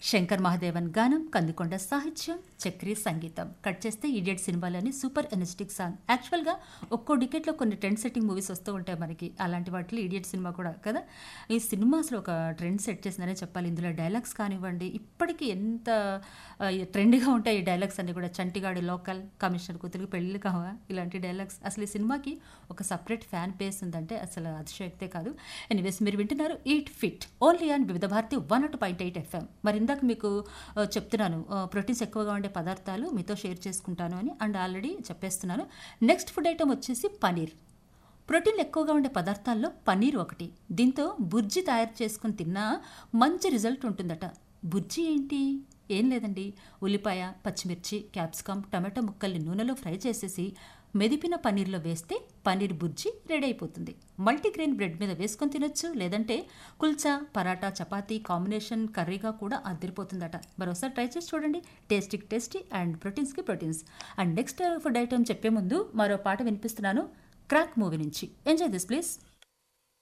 శంకర్ మహాదేవన్ గానం, కందికొండ సాహిత్యం, చక్రి సంగీతం. కట్ చేస్తే ఇడియట్ సినిమాలోని సూపర్ ఎనర్జెటిక్ సాంగ్. యాక్చువల్గా ఒక్కో డికెట్లో కొన్ని ట్రెండ్ సెట్టింగ్ మూవీస్ వస్తూ ఉంటాయి మనకి. అలాంటి వాటిలో ఇడియట్ సినిమా కూడా కదా. ఈ సినిమా అసలు ఒక ట్రెండ్ సెట్ చేసిందనే చెప్పాలి. ఇందులో డైలాగ్స్ కానివ్వండి, ఇప్పటికీ ఎంత ట్రెండ్గా ఉంటాయి ఈ డైలాగ్స్ అన్ని కూడా. చంటిగాడి లోకల్, కమిషనర్ కూతురికి పెళ్ళిళ్ళు కావా, ఇలాంటి డైలాగ్స్. అసలు ఈ సినిమాకి ఒక సపరేట్ ఫ్యాన్ బేస్ ఉందంటే అసలు అతిశయోక్తే కాదు. ఎనీవేస్, మీరు వింటున్నారు ఈట్ ఫిట్ ఓన్లీ అండ్ వివిధ భారతి 101.8 FM. మరి ఇందాక మీకు చెప్తున్నాను ప్రోటీన్స్ ఎక్కువగా ఉండే పదార్థాలు మీతో షేర్ చేసుకుంటాను అని, అండ్ ఆల్రెడీ చెప్పేస్తున్నాను. నెక్స్ట్ ఫుడ్ ఐటమ్ వచ్చేసి పనీర్. ప్రోటీన్లు ఎక్కువగా ఉండే పదార్థాల్లో పన్నీర్ ఒకటి. దీంతో బుర్జీ తయారు చేసుకుని తిన్నా మంచి రిజల్ట్ ఉంటుందట. బుర్జీ ఏంటి? ఏం లేదండి, ఉల్లిపాయ, పచ్చిమిర్చి, క్యాప్సికమ్, టమాటో ముక్కల్ని నూనెలో ఫ్రై చేసేసి మెదిపిన పన్నీర్లో వేస్తే పన్నీర్ బుర్జీ రెడీ అయిపోతుంది. మల్టీగ్రెయిన్ బ్రెడ్ మీద వేసుకొని తినొచ్చు, లేదంటే కుల్చా, పరాటా, చపాతీ కాంబినేషన్ కర్రీగా కూడా అదిరిపోతుందట. మరోసారి ట్రై చేసి చూడండి. టేస్టీకి tasty and ప్రోటీన్స్కి proteins. And next food item చెప్పే ముందు మరో పాట వినిపిస్తున్నాను క్రాక్ మూవీ నుంచి. Enjoy this please.